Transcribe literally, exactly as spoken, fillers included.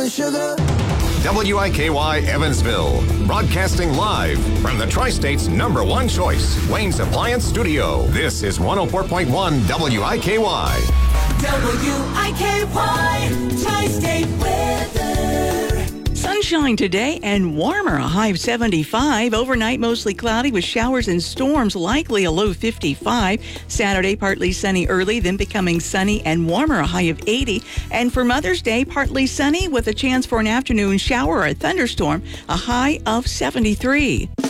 and sugar. W I K Y Evansville, broadcasting live from the Tri-State's number one choice, Wayne's Appliance Studio. This is one oh four point one W I K Y. W I K Y, Tri-State weather. Sunshine today and warmer, a high of seventy-five. Overnight, mostly cloudy with showers and storms, likely a low fifty-five. Saturday, partly sunny early, then becoming sunny and warmer, a high of eighty. And for Mother's Day, partly sunny with a chance for an afternoon shower or a thunderstorm, a high of seventy-three.